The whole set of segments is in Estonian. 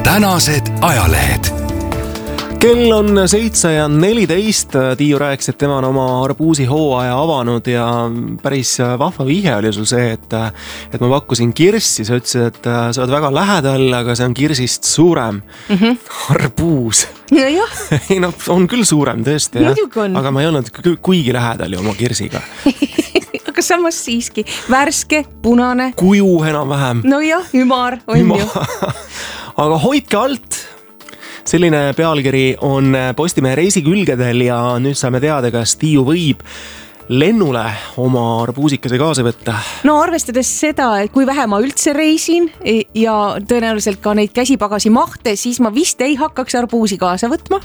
Tänased ajalehed. Kell on 7:14, Tiiu rääkis, et tema on oma arbuusi hooaja avanud ja päris vahva vihje oli sul see, et ma pakkusin kirssi, sa ütlesid, et sa oled väga lähedal, aga see on kirsist suurem. Arbuus. No jah. Ei no, on küll suurem tõesti, aga ma ei olnud kuigi lähedal ju oma kirsiga. Aga samas siiski, värske, punane. Kuju enam-vähem. No jah, ümar on ju. Aga hoidke alt. Selline pealkiri on Postimehe reisikülgedel ja nüüd saame teada, kas Tiiu võib lennule oma arbuusikese kaasa võtta. No arvestades seda, et kui vähe ma üldse reisin ja tõenäoliselt ka neid käsipagasi mahte, siis ma vist ei hakkaks arbuusi kaasa võtma.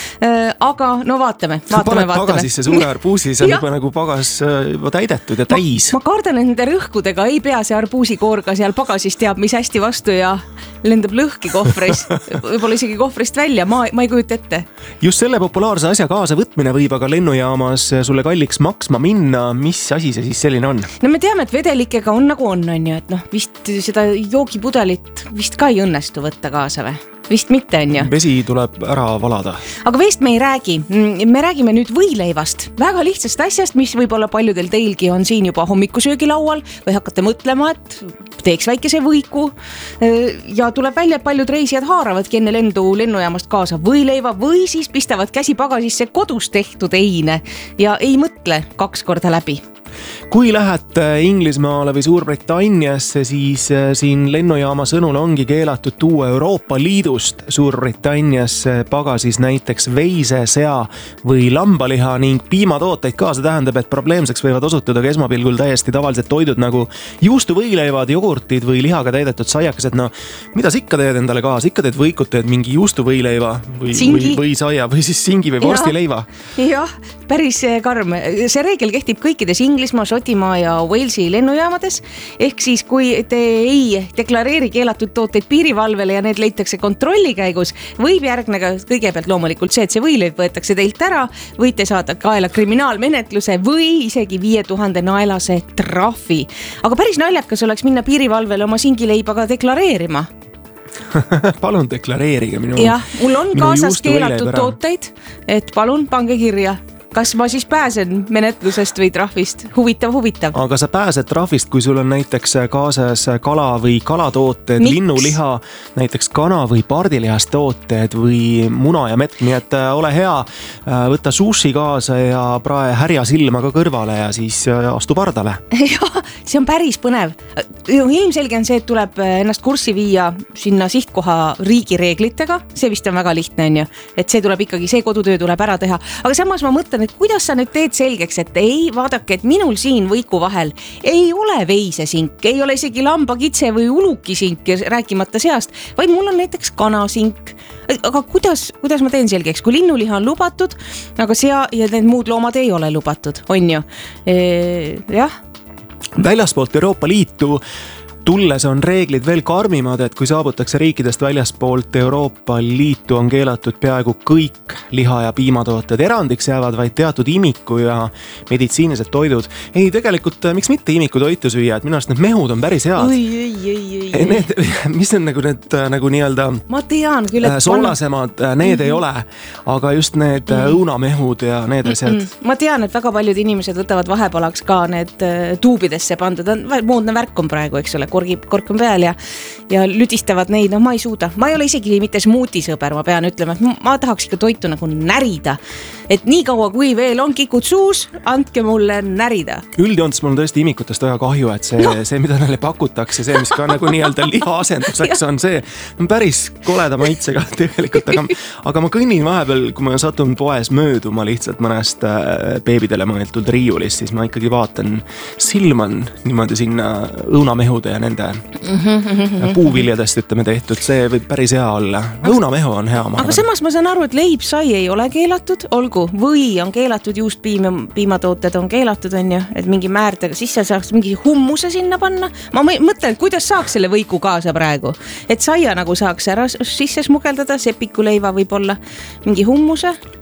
Aga no vaatame. Pagasisse suure arbuusi, see on juba nagu pagas juba täidetud ja täis. Ma kardan, et nende rõhkudega ei pea see arbuusikoorga seal pagasis teab, mis hästi vastu ja lendab lõhki kohvris. Võib-olla isegi kohvrist välja, ma ei kujuta ette. Just selle populaarse asja kaasa võtmine võib aga lennujaamas sulle kalliks maksma minna. Mis asi see siis selline on? No me teame, et vedelikega on nagu on ju, et noh, vist seda joogipudelit vist ka ei õnnestu võtta kaasa või? Vist mitte on ju. Vesi tuleb ära valada. Aga veest me ei räägi. Me räägime nüüd võileivast. Väga lihtsast asjast, mis võib-olla paljudel teilgi on siin juba hommikusöögilaual või hakkate mõtlema, et teeks väikese võiku. Ja tuleb välja, et paljud reisijad haaravadki enne lennujaamast kaasa võileiva või siis pistavad käsi pagasisse kodus tehtud eine ja ei mõtle 2 korda läbi. Kui lähed Inglismaale või Suurbritanniasse, siis siin lennujaama sõnul ongi keelatud tuua Euroopa Liidust Suurbritanniasse pagasis näiteks veise, sea või lambaliha ning piimatooteid ka. See tähendab, et probleemseks võivad osutuda ka esmapilgul täiesti tavalised toidud nagu juustuvõileivad, jogurtid või lihaga täidetud saiakesed. No, mida sa ikka teed endale kaasa? Ikka teed võikut, teed mingi juustuvõileiva või saia või siis singi või vorstileiva? Jah, päris karm. See reegel kehtib kõikides Inglismaa, Šotimaa ja Walesi lennujaamades. Ehk siis, kui te ei deklareeri keelatud tooteid piirivalvele ja need leitakse kontrolli käigus, võib järgnega kõigepealt loomulikult see, et see võileiv võetakse teilt ära, võite saada kaela kriminaalmenetluse või isegi 5000 naelase trahvi. Aga päris naljakas oleks minna piirivalvele oma singileibaga deklareerima. Palun deklareerige minu. Jah, mul on kaasas keelatud tooteid, et palun pange kirja. Kas ma siis pääsen menetlusest või trahvist? Huvitav. Aga sa pääsed trahvist, kui sul on näiteks kaasas kala või kalatooted, linnuliha, näiteks kana või pardilihast tooted või muna ja mett. Nii et ole hea, võtta sushi kaasa ja prae härja silma ka kõrvale ja siis astu pardale. Jah, see on päris põnev. Ilmselge on see, et tuleb ennast kurssi viia sinna sihtkoha riigi reeglitega. See vist on väga lihtne, on ju. Et see tuleb ikkagi, see kodutöö tuleb ära teha. Aga samas ma mõtlen, et kuidas sa nüüd teed selgeks, et ei, vaadake, et minul siin võiku vahel ei ole veisesink, ei ole isegi lamba, kitse või ulukisink, rääkimata seast, vaid mul on näiteks kanasink. Aga kuidas ma teen selgeks, kui linnuliha on lubatud, aga sea ja need muud loomad ei ole lubatud, on ju? Jah. Väljaspoolt Euroopa Liitu tulles on reeglid veel karmimad, et kui saabutakse riikidest väljaspoolt Euroopa Liitu, on keelatud peaaegu kõik liha- ja piimatooted. Erandiks jäävad vaid teatud imiku ja meditsiinilised toidud. Ei, tegelikult, miks mitte imikutoitu süüa, et minu arust need mehud on päris head. Need, mis on nagu nii-öelda ma tean küll, et soolasemad, need ei ole, aga just need õunamehud ja need asjad. Ma tean, et väga paljud inimesed võtavad vahepalaks ka need tuubidesse pandud. Moodne värk on praegu, eks ole, kork on peal ja lüdistavad neid, no ma ei suuda. Ma ei ole isegi mitte smuutisõber, ma pean ütlema, et ma tahaks ikka toitu nagu närida. Et nii kaua, kui veel on kikud suus, andke mulle närida. Üldjoontes mul on tõesti imikutest väga kahju, et see mida neile pakutakse, see, mis ka nagu nii-öelda liha asenduseks on see päris koleda maitsega tegelikult, aga ma kõnnin vahepeal, kui ma satun poes mööduma lihtsalt mõnest beebidele mõeldud riiulist, siis ma ikkagi vaatan, silman niimoodi sinna õunamehude ja nende puuviljadest ütleme tehtud, see võib päris hea olla. Õunamehu on hea. Aga samas ma saan aru, et leibsai ei ole keelatud, olgu, või on keelatud juust piimatooted on keelatud, on ju, et mingi määrdega, siis sa saaks mingi hummuse sinna panna. Ma mõtlen, et kuidas saaks selle võiku kaasa praegu, et saia nagu saaks ära sisse smugeldada, sepikuleiva võib olla mingi hummuse.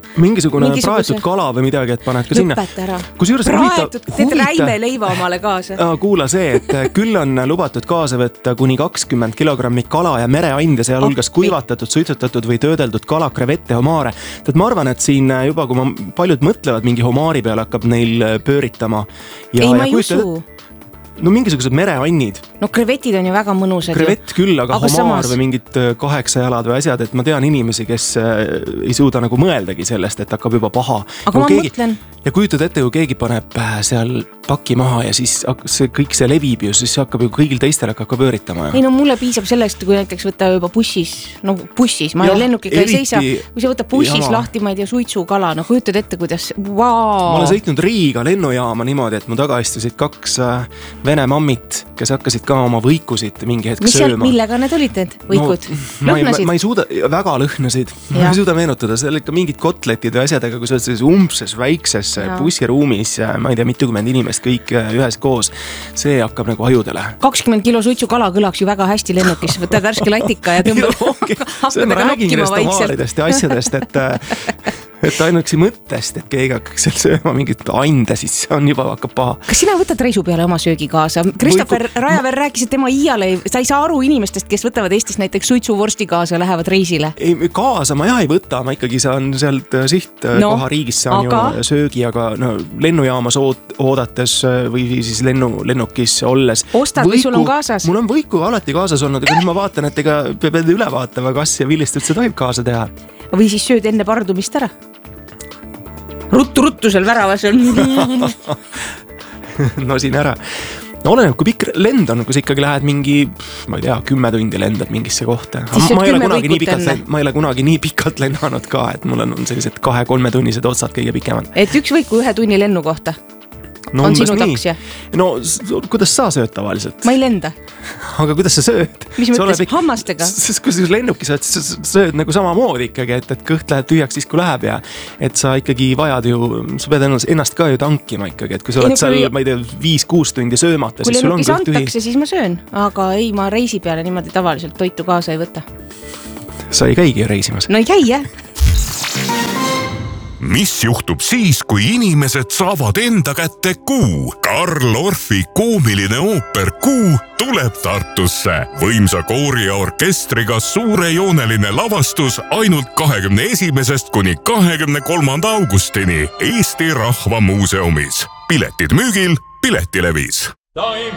mingisugune praetud kala või midagi, et paned ka sinna. Lõpeta ära. Kusjuures teed räime leiva omale kaasa. Kuula see, et küll on lubatud kaasa võtta kuni 20 kilogrammi kala ja mereande, sealhulgas kuivatatud, suitsutatud või töödeldud kala, krevette, homaare. Ma arvan, et siin juba, kui paljud mõtlevad, mingi homaari peale hakkab neil pööritama. Ei, ma ei usu. No mingisugused mereannid. No krevetid on ju väga mõnusad. Krevett küll, aga homaar või mingid 8 jalad või asjad, et ma tean inimesi, kes ei suuda nagu mõeldagi sellest, et hakkab juba paha. Aga ma mõtlen. Ja kujutad ette, kui keegi paneb seal paki maha ja siis kõik see levib ju, siis hakkab ju kõigil teistel hakkab pööritama. Ei no mulle piisab sellest, kui näiteks võtta juba bussis, ma lennukiga ei seisa, kui sa võtta bussis lahti, ma ei tea, suitsukala, no kujutad ette, kuidas, Ma olen sõitnud Riiga lennujaama niimoodi, et mu taga istusid 2 vene mammit, kes hakkasid ka oma võikusid mingi hetk sööma. Millega need olid need võikud? Lõhnasid? Ma ei suuda, väga lõhnasid. Ma ei suuda meenutada, seal ikka mingid kotletid või asjadega, kui sa oled selles umbses väikses bussiruumis, ma ei tea, mitukümmend inimest kõik ühes koos, see hakkab nagu ajudele. 20 kilo suitsukala kõlaks ju väga hästi lennukis, võtad värske latika ja hakkad aga nokkima vaikselt. Ja asjadest, et ainuksi mõttest, et keegi hakkaks seal sööma mingit ande, siis on juba hakkab paha. Kas sina võtad reisu peale oma söögi kaasa? Kristoffer Rajaver rääkis, et tema iiale, sa ei saa aru inimestest, kes võtavad Eestis näiteks suitsuvorsti kaasa ja lähevad reisile. Ei, kaasa ma ei võta, ma ikkagi saan sealt sihtkoha riigis saan ju söögi, aga lennujaamas oodates või siis lennukis olles. Ostad või sul on kaasas? Mul on võiku alati kaasas olnud, aga nüüd ma vaatan, et ega peab üle vaatama, kas ja millist üldse tohib kaasa teha. Või siis sööd enne pardumist ära. Ruttu seal väravas on. No siin ära. No oleneb, kui pikk lend on, kui sa ikkagi lähed mingi, ma ei tea, 10 tundi lendad mingisse kohta. Ma ei ole kunagi nii pikalt lennanud ka, et mul on sellised 2-3 tunnised otsad kõige pikemad. Et üks võiku 1 tunni lennu kohta? No, on sinu taks, jah? No, kuidas sa sööd tavaliselt? Ma ei lenda. Aga kuidas sa sööd? Mis mõttes hammastega? Kui sa lennukis sööd nagu samamoodi ikkagi, et kõht läheb tühjaks siis, kui läheb ja et sa ikkagi vajad ju, sa pead ennast ka ju tankima ikkagi, et kui sa oled seal, ma ei tea, 5-6 tundi söömata, siis sul on kõht tühi. Antakse, siis ma söön, aga ei, ma reisi peale niimoodi tavaliselt toitu kaasa ei võta. Sa ei käigi reisimas? No ei käi, jah. Mis juhtub siis, kui inimesed saavad enda kätte Kuu? Karl Orfi koomiline ooper Kuu tuleb Tartusse. Võimsa koori ja orkestriga suurejooneline lavastus ainult 21. kuni 23. augustini Eesti Rahva Muuseumis. Piletid müügil Piletilevis.